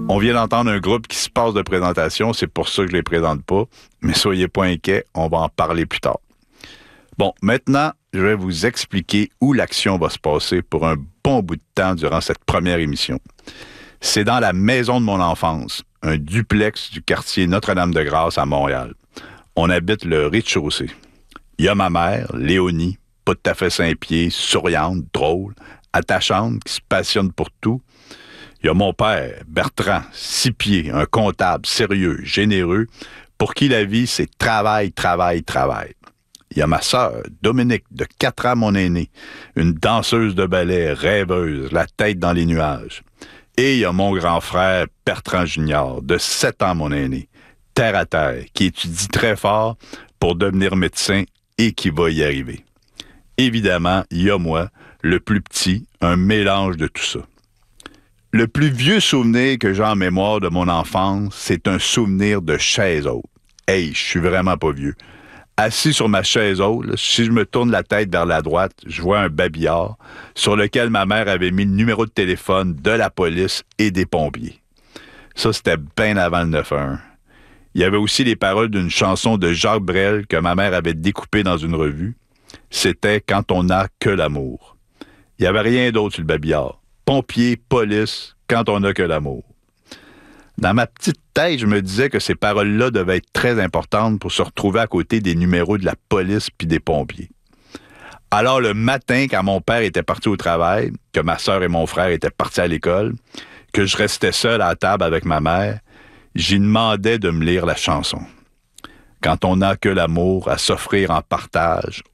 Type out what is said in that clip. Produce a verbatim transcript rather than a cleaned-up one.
On vient d'entendre un groupe qui se passe de présentation, c'est pour ça que je les présente pas, mais soyez pas inquiets, on va en parler plus tard. Bon, maintenant, je vais vous expliquer où l'action va se passer pour un bon bout de temps durant cette première émission. C'est dans la maison de mon enfance, un duplex du quartier Notre-Dame-de-Grâce à Montréal. On habite le rez-de-chaussée. Il y a ma mère, Léonie, pas tout à fait Saint-Pied, souriante, drôle, attachante, qui se passionne pour tout. Il y a mon père, Bertrand, six pieds, un comptable sérieux, généreux, pour qui la vie, c'est travail, travail, travail. Il y a ma sœur, Dominique, de quatre ans, mon aînée, une danseuse de ballet, rêveuse, la tête dans les nuages. Et il y a mon grand frère, Bertrand Junior, de sept ans, mon aîné, terre à terre, qui étudie très fort pour devenir médecin et qui va y arriver. Évidemment, il y a moi, le plus petit, un mélange de tout ça. Le plus vieux souvenir que j'ai en mémoire de mon enfance, c'est un souvenir de chaise haute. Hey, je suis vraiment pas vieux. Assis sur ma chaise haute, là, si je me tourne la tête vers la droite, je vois un babillard sur lequel ma mère avait mis le numéro de téléphone de la police et des pompiers. Ça, c'était bien avant le neuf un un. Il y avait aussi les paroles d'une chanson de Jacques Brel que ma mère avait découpée dans une revue. C'était « Quand on n'a que l'amour ». Il n'y avait rien d'autre sur le babillard. Pompiers, police, quand on n'a que l'amour. Dans ma petite tête, je me disais que ces paroles-là devaient être très importantes pour se retrouver à côté des numéros de la police puis des pompiers. Alors le matin, quand mon père était parti au travail, que ma sœur et mon frère étaient partis à l'école, que je restais seul à la table avec ma mère, j'y demandais de me lire la chanson. Quand on n'a que l'amour à s'offrir en partage,